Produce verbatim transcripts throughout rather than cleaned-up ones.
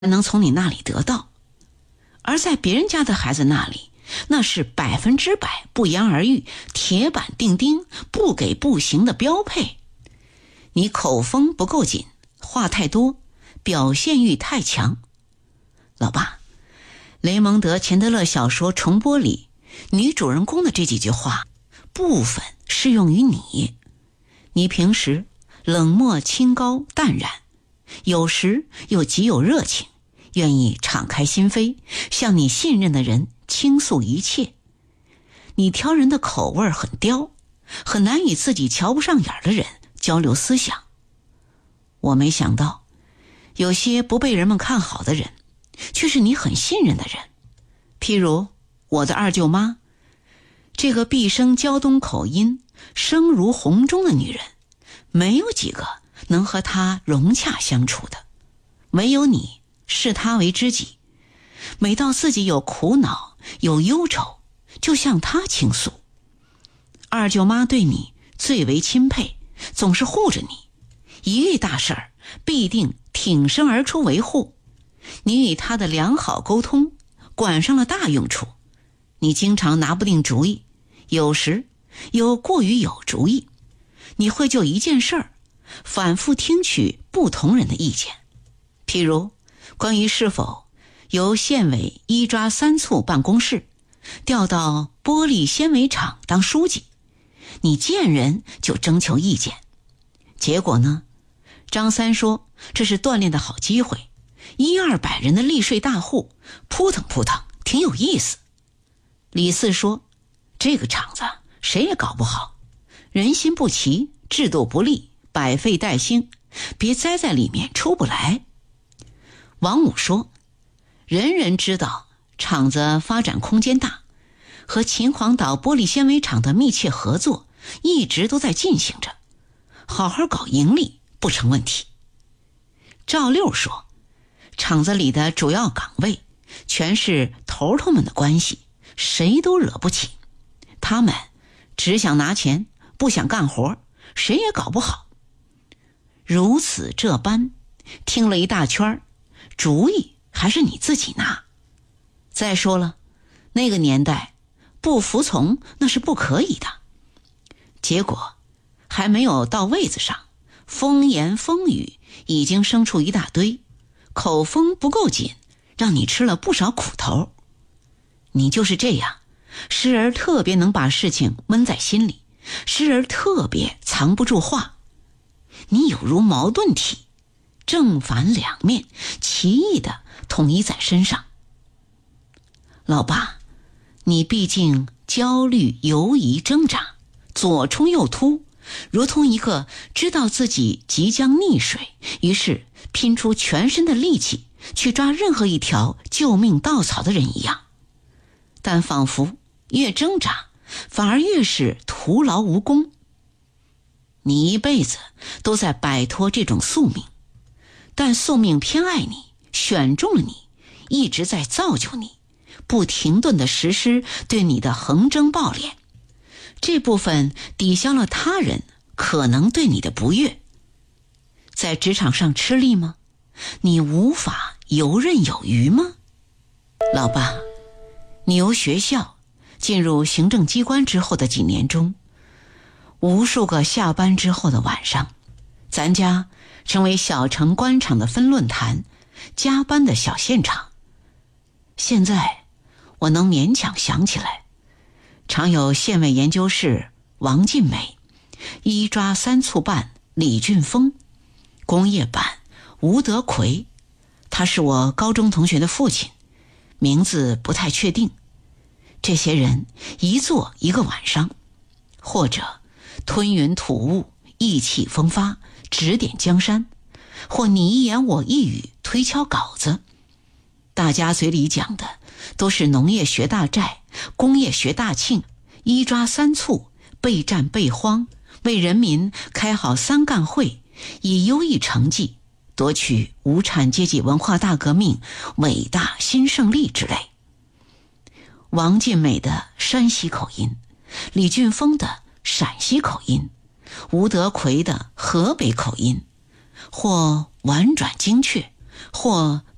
能从你那里得到，而在别人家的孩子那里，那是百分之百不言而喻，铁板钉钉，不给不行的标配。你口风不够紧，话太多，表现欲太强。老爸，雷蒙德·钱德勒小说《重播》里女主人公的这几句话部分适用于你。你平时冷漠清高淡然，有时又极有热情，愿意敞开心扉，向你信任的人倾诉一切。你挑人的口味很刁，很难与自己瞧不上眼的人交流思想。我没想到，有些不被人们看好的人，却是你很信任的人。譬如我的二舅妈，这个毕生胶东口音、声如洪钟的女人，没有几个能和她融洽相处的，唯有你视她为知己。每到自己有苦恼、有忧愁，就向她倾诉。二舅妈对你最为钦佩，总是护着你，一遇大事儿必定挺身而出维护。你与她的良好沟通管上了大用处。你经常拿不定主意，有时又过于有主意。你会就一件事儿反复听取不同人的意见，譬如关于是否由县委一抓三促办公室调到玻璃纤维厂当书记，你见人就征求意见。结果呢，张三说这是锻炼的好机会，一二百人的利税大户，扑腾扑腾，挺有意思。李四说这个厂子谁也搞不好，人心不齐，制度不利，百废待兴，别栽在里面出不来。王五说人人知道厂子发展空间大，和秦皇岛玻璃纤维厂的密切合作一直都在进行着，好好搞盈利不成问题。赵六说厂子里的主要岗位全是头头们的关系，谁都惹不起，他们只想拿钱，不想干活，谁也搞不好。如此这般，听了一大圈，主意还是你自己拿。再说了，那个年代不服从那是不可以的。结果还没有到位子上，风言风语已经生出一大堆，口风不够紧，让你吃了不少苦头。你就是这样，时而特别能把事情闷在心里，时而特别藏不住话。你有如矛盾体，正反两面奇异的统一在身上。老爸，你毕竟焦虑犹疑挣扎，左冲右突，如同一个知道自己即将溺水，于是拼出全身的力气去抓任何一条救命稻草的人一样。但仿佛越挣扎反而越是徒劳无功。你一辈子都在摆脱这种宿命，但宿命偏爱你，选中了你，一直在造就你，不停顿地实施对你的横征暴敛。这部分抵消了他人可能对你的不悦。在职场上吃力吗？你无法游刃有余吗？老爸，你由学校进入行政机关之后的几年中，无数个下班之后的晚上，咱家成为小城官场的分论坛，加班的小现场。现在我能勉强想起来，常有县委研究室王进美，一抓三促办李俊峰，工业办吴德奎，他是我高中同学的父亲，名字不太确定。这些人一坐一个晚上，或者吞云吐雾，意气风发，指点江山，或你一言我一语，推敲稿子。大家嘴里讲的都是农业学大寨，工业学大庆，一抓三促，备战备荒，为人民开好三干会，以优异成绩夺取无产阶级文化大革命伟大新胜利之类。王进美的山西口音，李俊峰的陕西口音，吴德奎的河北口音，或婉转精确，或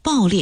爆裂